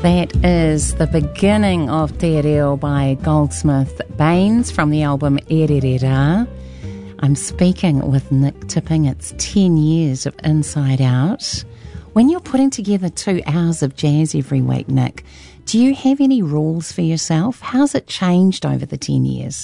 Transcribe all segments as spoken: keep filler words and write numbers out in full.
That is the beginning of Te Reo by Goldsmith Baines from the album Ererera. I'm speaking with Nick Tipping. It's ten years of Inside Out. When you're putting together two hours of jazz every week, Nick, do you have any rules for yourself? How's it changed over the ten years?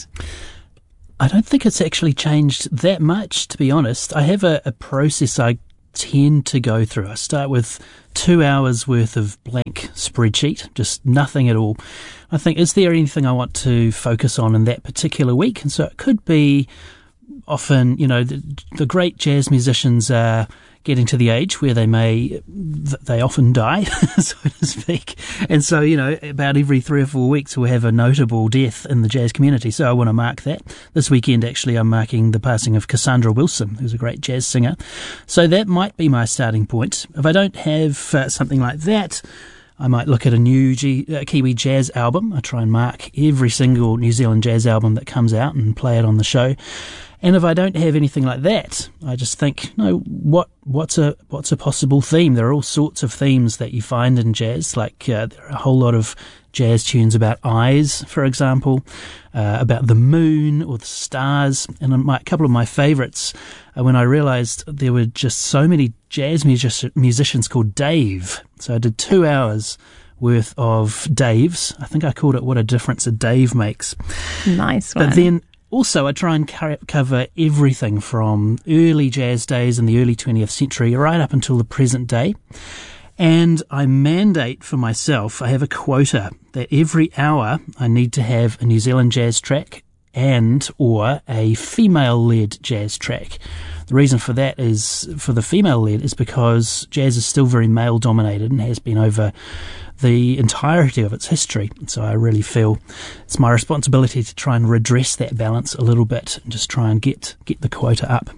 I don't think it's actually changed that much, to be honest. I have a, a process I tend to go through. I start with two hours worth of blank spreadsheet, just nothing at all. I think, is there anything I want to focus on in that particular week? And so it could be often, you know, the, the great jazz musicians are getting to the age where they may, they often die, so to speak. And so, you know, about every three or four weeks we'll have a notable death in the jazz community. So I want to mark that. This weekend, actually, I'm marking the passing of Cassandra Wilson, who's a great jazz singer. So that might be my starting point. If I don't have uh, something like that, I might look at a new G, uh, Kiwi jazz album. I try and mark every single New Zealand jazz album that comes out and play it on the show. And if I don't have anything like that, I just think, no, what what's a what's a possible theme? There are all sorts of themes that you find in jazz. Like uh, there are a whole lot of jazz tunes about eyes, for example, uh, about the moon or the stars. And my, a couple of my favourites are when I realised there were just so many jazz music, musicians called Dave. So I did two hours worth of Daves. I think I called it What a Difference a Dave Makes. Nice one. But then also, I try and cover everything from early jazz days in the early twentieth century right up until the present day. And I mandate for myself, I have a quota that every hour I need to have a New Zealand jazz track and or a female-led jazz track. The reason for that is, for the female-led, is because jazz is still very male-dominated and has been over the entirety of its history. So I really feel it's my responsibility to try and redress that balance a little bit and just try and get, get the quota up.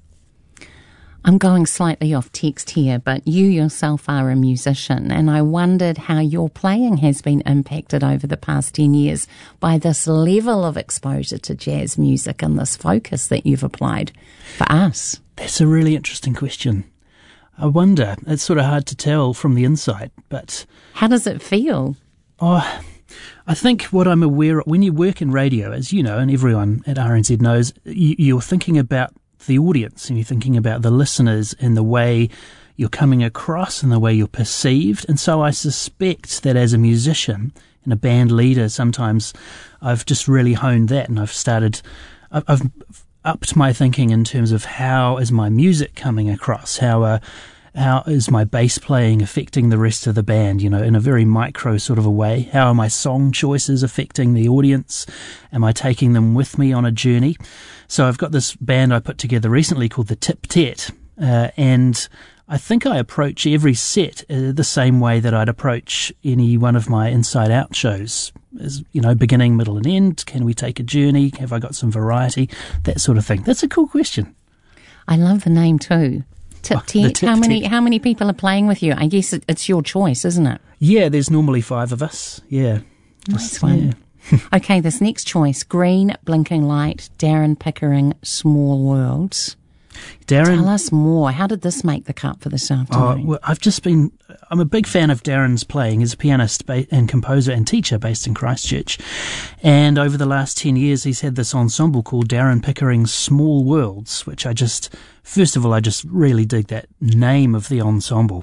I'm going slightly off text here, but you yourself are a musician, and I wondered how your playing has been impacted over the past ten years by this level of exposure to jazz music and this focus that you've applied for us. That's a really interesting question. I wonder. It's sort of hard to tell from the inside, but... How does it feel? Oh, I think what I'm aware of, when you work in radio, as you know, and everyone at R N Z knows, you, you're thinking about the audience and you're thinking about the listeners and the way you're coming across and the way you're perceived. And so I suspect that as a musician and a band leader, sometimes I've just really honed that, and I've started... I've, I've upped my thinking in terms of how is my music coming across, how uh, how is my bass playing affecting the rest of the band, you know, in a very micro sort of a way. How are my song choices affecting the audience? Am I taking them with me on a journey? So I've got this band I put together recently called the Tip Tet, uh, and I think I approach every set uh, the same way that I'd approach any one of my Inside Out shows. As, you know, beginning, middle and end. Can we take a journey? Have I got some variety? That sort of thing. That's a cool question. I love the name too. Tip Oh, Tet. Tip How many Tet. how many people are playing with you? I guess it, it's your choice, isn't it? Yeah, there's normally five of us. Yeah. Nice Just, one. yeah. Okay, this next choice, Green Blinking Light, Darren Pickering, Small Worlds. Darren, Tell us more. How did this make the cut for this afternoon? Oh, well, I've just been, I'm a big fan of Darren's playing. He's a pianist ba- and composer and teacher based in Christchurch. And over the last ten years, he's had this ensemble called Darren Pickering's Small Worlds, which I just, first of all, I just really dig that name of the ensemble.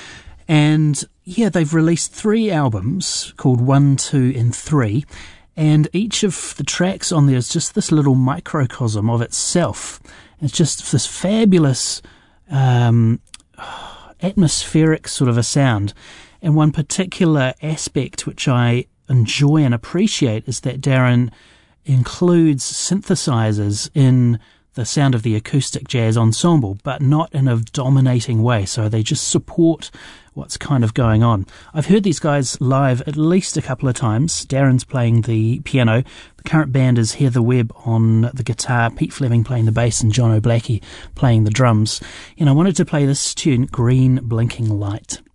And yeah, they've released three albums called One, Two and Three. And each of the tracks on there is just this little microcosm of itself. It's just this fabulous um, atmospheric sort of a sound. And one particular aspect which I enjoy and appreciate is that Darren includes synthesizers in the sound of the acoustic jazz ensemble, but not in a dominating way. So they just support what's kind of going on. I've heard these guys live at least a couple of times. Darren's playing the piano. The current band is Heather Webb on the guitar, Pete Fleming playing the bass, and John O'Blackie playing the drums. And I wanted to play this tune, Green Blinking Light.